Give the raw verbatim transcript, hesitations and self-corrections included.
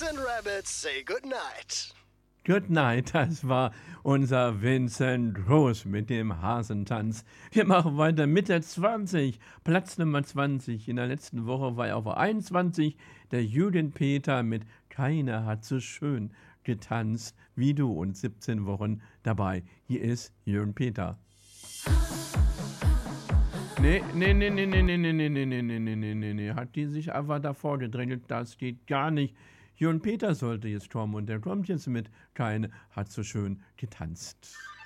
and rabbits say good night. Good night, das war unser Vincent Groß mit dem Hasentanz. Wir machen weiter mit der zwanzig, Platz Nummer zwanzig. In der letzten Woche war er auf einundzwanzig, der Jürgen Peter mit Keiner hat so schön getanzt wie du und siebzehn Wochen dabei. Hier ist Jürgen Peter. Nee, nee, nee, nee, nee, nee, nee, nee, nee, nee, nee, nee, nee, nee, hat die sich einfach davor gedrängelt, das geht gar nicht. Jürgen Peter sollte jetzt kommen und der kommt jetzt mit Keine hat so schön getanzt.